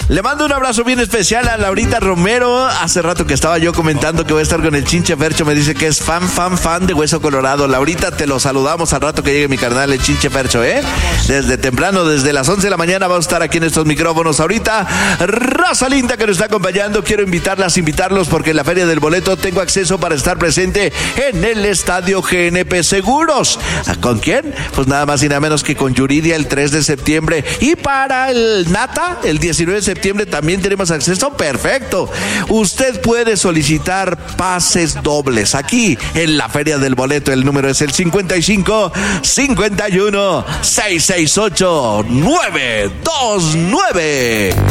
Le mando un abrazo bien especial a Laurita Romero. Hace rato que estaba yo comentando que voy a estar con el Chinche Fercho. Me dice que es fan de Hueso Colorado. Laurita, te lo saludamos al rato que llegue mi carnal, el Chinche Fercho, ¿eh? Desde temprano, desde las 11 de la mañana vamos a estar aquí en estos micrófonos. Ahorita, raza linda que nos está acompañando. Quiero invitarlos porque en la Feria del Boleto tengo acceso para estar presente en el Estadio GNP Seguros. ¿Con quién? Pues nada más y nada menos que con Yuridia el 3 de septiembre. Y para el Nata, el 19 de septiembre también tenemos acceso. Perfecto. Usted puede solicitar pases dobles aquí en la Feria del Boleto. El número es el 55 51 668 929.